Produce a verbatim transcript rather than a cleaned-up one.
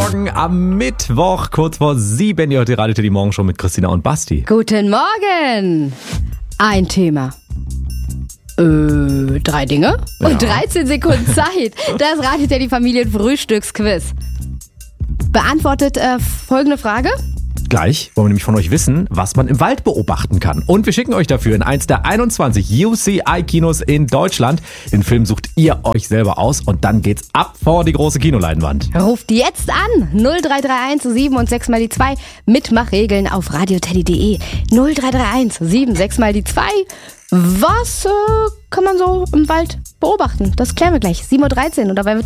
Morgen am Mittwoch, kurz vor sieben. Ihr hört die Radio Teddy Morgen schon mit Christina und Basti. Guten Morgen. Ein Thema. Äh, drei Dinge Ja. und dreizehn Sekunden Zeit. Das Radio Teddy Familienfrühstücksquiz. Beantwortet äh, folgende Frage. Gleich wollen wir nämlich von euch wissen, was man im Wald beobachten kann. Und wir schicken euch dafür in eins der einundzwanzig U C I-Kinos in Deutschland. Den Film sucht ihr euch selber aus und dann geht's ab vor die große Kinoleinwand. Ruft jetzt an. null drei drei eins sieben und sechs mal die zwei. Mitmachregeln auf radioteddy punkt de. null drei drei eins sieben sechs mal die zwei. Was äh, kann man so im Wald beobachten? Das klären wir gleich. sieben Uhr dreizehn und dabei wird